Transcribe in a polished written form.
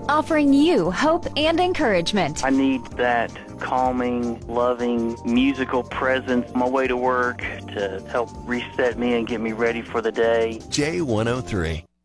offering you hope and encouragement. I need that calming, loving, musical presence on my way to work to help reset me and get me ready for the day. J103.